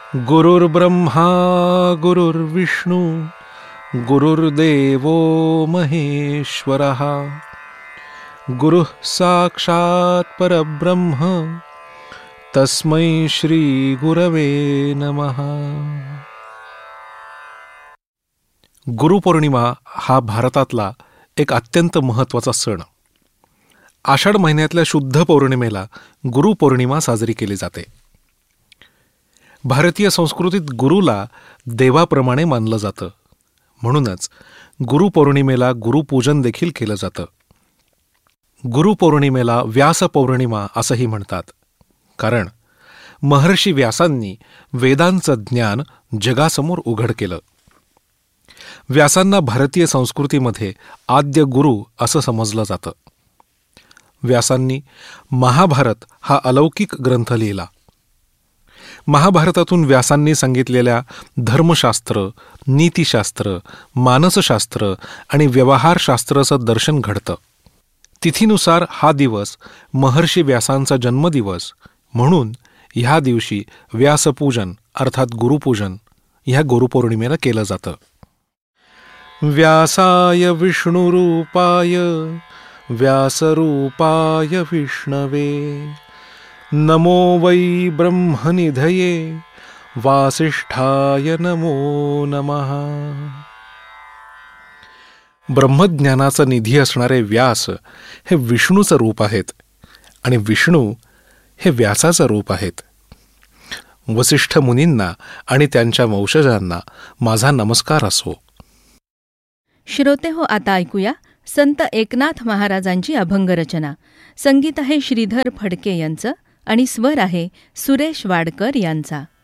गुरुर्ब्रह्मा गुरुर्विष्णू गुरुर्देवो महेश्वरः गुरुः साक्षात् परब्रह्म तस्मै श्री गुरवे नमः. गुरुपौर्णिमा हा भारतातला एक अत्यंत महत्त्वाचा सण. आषाढ महिन्यातल्या शुद्ध पौर्णिमेला गुरुपौर्णिमा साजरी केली जाते. भारतीय संस्कृतीत गुरुला देवाप्रमाणे मानलं जातं. म्हणूनच गुरुपौर्णिमेला गुरुपूजन देखील केलं जातं. गुरुपौर्णिमेला व्यास पौर्णिमा असंही म्हणतात, कारण महर्षी व्यासांनी वेदांचं ज्ञान जगासमोर उघड केलं. व्यासांना भारतीय संस्कृतीमध्ये आद्य गुरु असं समजलं जातं. व्यासांनी महाभारत हा अलौकिक ग्रंथ लिहिला. महाभारतातून व्यासांनी सांगितलेल्या धर्मशास्त्र, नीतिशास्त्र, मानसशास्त्र आणि व्यवहारशास्त्राचं दर्शन घडतं. तिथीनुसार हा दिवस महर्षी व्यासांचा जन्मदिवस म्हणून ह्या दिवशी व्यासपूजन अर्थात गुरुपूजन ह्या गुरुपौर्णिमेला केलं जातं. व्यासाय विष्णुरूपाय व्यासरूपाय विष्णवे नमो वै ब्रह्मनिधये वासिष्ठाय नमो नमः. ब्रह्मज्ञानाचा निधी असणारे व्यास हे विष्णूचं रूप आहेत आणि विष्णू हे व्यासाचं रूप आहेत. वसिष्ठ मुनींना आणि त्यांच्या वंशजांना माझा नमस्कार असो. श्रोते हो, आता ऐकूया संत एकनाथ महाराजांची अभंगरचना. संगीत आहे श्रीधर फडके यांचं आणि स्वर आहे सुरेश वाडकर यांचा.